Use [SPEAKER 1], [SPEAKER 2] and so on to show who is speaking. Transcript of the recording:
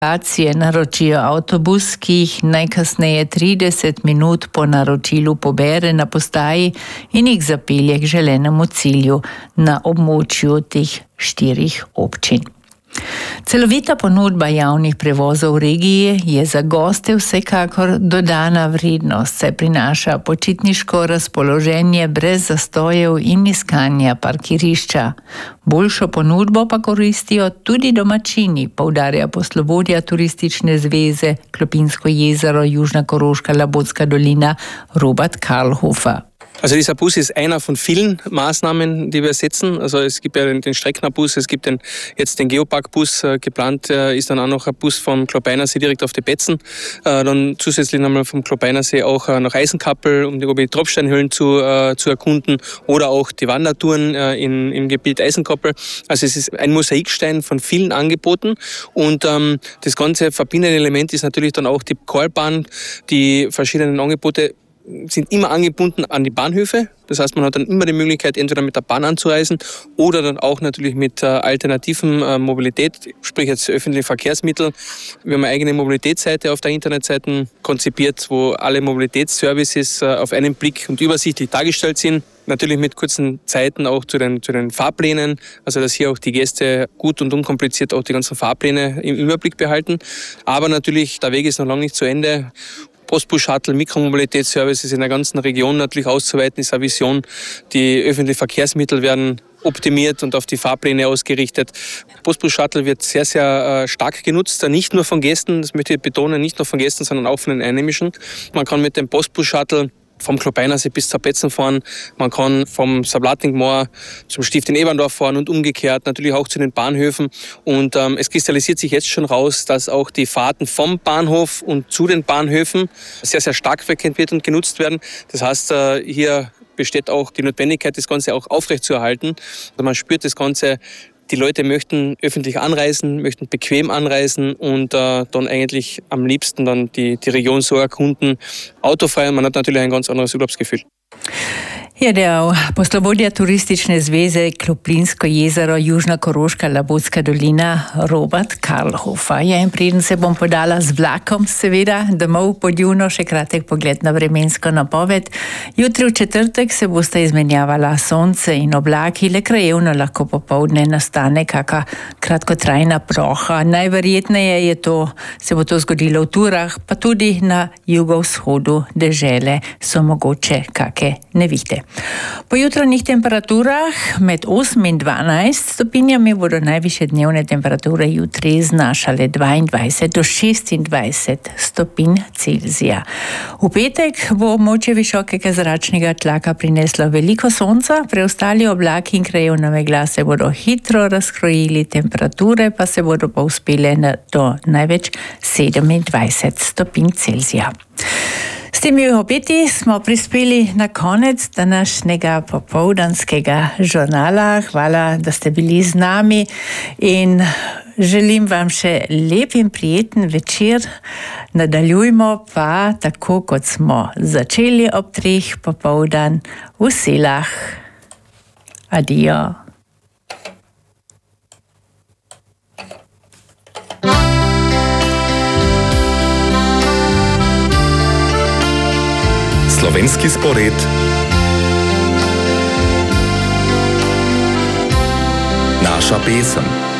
[SPEAKER 1] Aplikacije naročijo avtobus, ki jih najkasneje 30 minut po naročilu pobere na postaji in jih zapelje k želenemu cilju na območju teh 4 občin. Celovita ponudba javnih prevozov v regiji je za goste vsekakor dodana vrednost, saj prinaša počitniško razpoloženje brez zastojev in iskanja parkirišča. Boljšo ponudbo pa koristijo tudi domačini, poudarja poslovodja Turistične zveze Klopinsko jezero, Južna Koroška, Labotska dolina Robert Karlhofer.
[SPEAKER 2] Also dieser Bus ist einer von vielen Maßnahmen, die wir setzen. Also es gibt ja den Strecknerbus, es gibt jetzt den Geopark-Bus. Geplant ist dann auch noch ein Bus vom Klopeinersee direkt auf die Betzen. Dann zusätzlich nochmal vom Klopeinersee auch nach Eisenkappel, um die Obi-Tropfsteinhöhlen zu erkunden, oder auch die Wandertouren im Gebiet Eisenkappel. Also es ist ein Mosaikstein von vielen Angeboten, und das ganze verbindende Element ist natürlich dann auch die Chorbahn. Die verschiedenen Angebote sind immer angebunden an die Bahnhöfe. Das heißt, man hat dann immer die Möglichkeit, entweder mit der Bahn anzureisen oder dann auch natürlich mit alternativen Mobilität, sprich jetzt öffentliche Verkehrsmittel. Wir haben eine eigene Mobilitätsseite auf der Internetseite konzipiert, wo alle Mobilitätsservices auf einen Blick und übersichtlich dargestellt sind. Natürlich mit kurzen Zeiten auch zu den Fahrplänen, also dass hier auch die Gäste gut und unkompliziert auch die ganzen Fahrpläne im Überblick behalten. Aber natürlich, der Weg ist noch lange nicht zu Ende. Postbus-Shuttle, Mikromobilitätsservices in der ganzen Region natürlich auszuweiten, ist eine Vision. Die öffentlichen Verkehrsmittel werden optimiert und auf die Fahrpläne ausgerichtet. Postbus-Shuttle wird sehr, sehr stark genutzt, nicht nur von Gästen, das möchte ich betonen, nicht nur von Gästen, sondern auch von den Einheimischen. Man kann mit dem Postbus-Shuttle vom Klopeinersee bis zur Betzen fahren. Man kann vom Sablatingmoor zum Stift in Eberndorf fahren und umgekehrt, natürlich auch zu den Bahnhöfen. Und es kristallisiert sich jetzt schon raus, dass auch die Fahrten vom Bahnhof und zu den Bahnhöfen sehr, sehr stark frequentiert und genutzt werden. Das heißt, hier besteht auch die Notwendigkeit, das Ganze auch aufrechtzuerhalten. Also man spürt das Ganze. Die Leute möchten öffentlich anreisen, möchten bequem anreisen und dann eigentlich am liebsten dann die Region so erkunden, autofrei. Man hat natürlich ein ganz anderes Urlaubsgefühl.
[SPEAKER 1] Je dejal poslovodja Turistične zveze Klopinsko jezero, Južna Koroška, Labotska dolina Robert Karlhofer. Ja, in preden se bom podala z vlakom, seveda, domov pod Juno, še kratek pogled na vremensko napoved. Jutri v četrtek se bosta izmenjavala sonce in oblaki, le krajevno lahko popoldne nastane kaka kratkotrajna ploha. Najverjetneje se bo to zgodilo v Turah, pa tudi na jugovzhodu dežele so mogoče kake nevihte. Po jutranjih temperaturah med 8 in 12 stopinjami bodo najvišje dnevne temperature jutri znašale 22 do 26 stopinj Celzija. V petek bo območje visokega zračnega tlaka prineslo veliko sonca, preostali oblaki in krajevna megla se bodo hitro razkrojili, temperature pa se bodo povzpele do največ 27 stopinj Celzija. S temi obeti smo prispeli na konec današnjega popoldanskega žurnala. Hvala, da ste bili z nami in želim vam še lep in prijeten večer. Nadaljujmo pa tako, kot smo začeli ob 3 popoldan v Selah. Adijo.
[SPEAKER 3] Slovenski spored. Naša pesem.